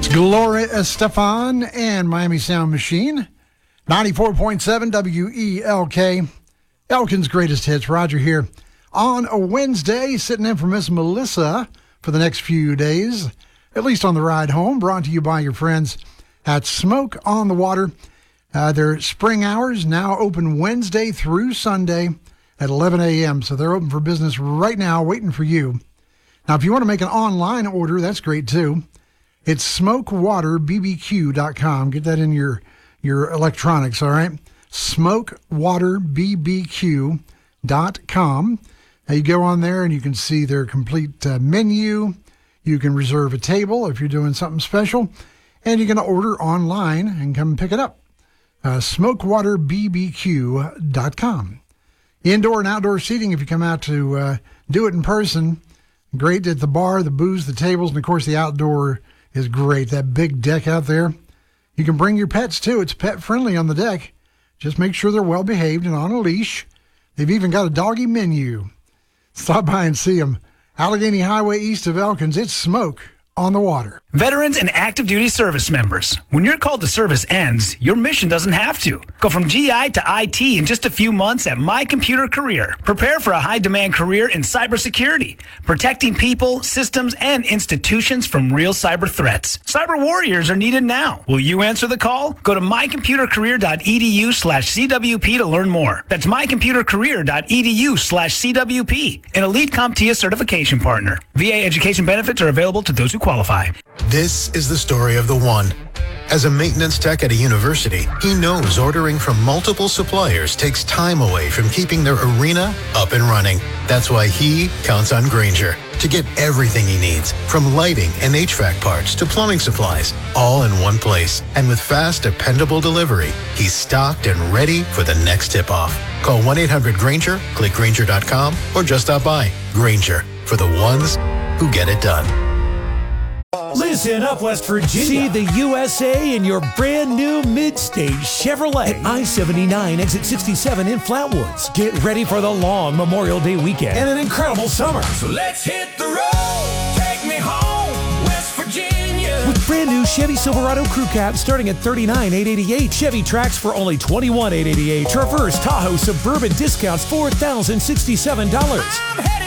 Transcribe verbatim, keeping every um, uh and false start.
Gloria Estefan and Miami Sound Machine. ninety-four point seven W E L K. Elkin's Greatest Hits. Roger here on a Wednesday, sitting in for Miss Melissa for the next few days, at least on the ride home. Brought to you by your friends at Smoke on the Water. Uh, their spring hours now open Wednesday through Sunday at eleven a.m. So they're open for business right now, waiting for you. Now, if you want to make an online order, that's great too. It's smoke water b b q dot com. Get that in your, your electronics, all right? smoke water b b q dot com. Now you go on there and you can see their complete uh, menu. You can reserve a table if you're doing something special. And you can order online and come pick it up. Uh, smoke water b b q dot com. Indoor and outdoor seating, if you come out to uh, do it in person, great at the bar, the booze, the tables, and, of course, the outdoor is great. That big deck out there. You can bring your pets, too. It's pet-friendly on the deck. Just make sure they're well-behaved and on a leash. They've even got a doggy menu. Stop by and see them. Allegheny Highway east of Elkins. It's Smoke on the Water. Veterans and active duty service members. When your call to service ends, your mission doesn't have to. Go from G I to I T in just a few months at My Computer Career. Prepare for a high-demand career in cybersecurity, protecting people, systems, and institutions from real cyber threats. Cyber warriors are needed now. Will you answer the call? Go to my computer career dot e d u slash c w p to learn more. That's my computer career dot e d u slash c w p, an elite CompTIA certification partner. V A education benefits are available to those who qualify. This is the story of the one. As a maintenance tech at a university, he knows ordering from multiple suppliers takes time away from keeping their arena up and running. That's why he counts on Grainger to get everything he needs, from lighting and H V A C parts to plumbing supplies, all in one place. And with fast, dependable delivery, he's stocked and ready for the next tip-off. Call one eight hundred Grainger, click Grainger dot com, or just stop by. Grainger, for the ones who get it done. Listen up, West Virginia. See the U S A in your brand new mid-stage Chevrolet at I seventy-nine, exit sixty-seven in Flatwoods. Get ready for the long Memorial Day weekend and an incredible summer. So let's hit the road. Take me home, West Virginia. With brand new Chevy Silverado Crew Cab starting at thirty-nine thousand eight hundred eighty-eight dollars. Chevy Trax for only twenty-one thousand eight hundred eighty-eight dollars. Traverse Tahoe Suburban discounts four thousand sixty-seven dollars. I'm headed